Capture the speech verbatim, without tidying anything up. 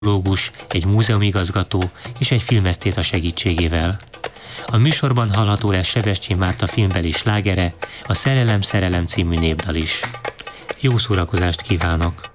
pszichológus, egy múzeumigazgató és egy filmesztéta segítségével. A műsorban hallható lesz Sebestyén Márta filmbeli slágere, a Szerelem, szerelem című népdal is. Jó szórakozást kívánok!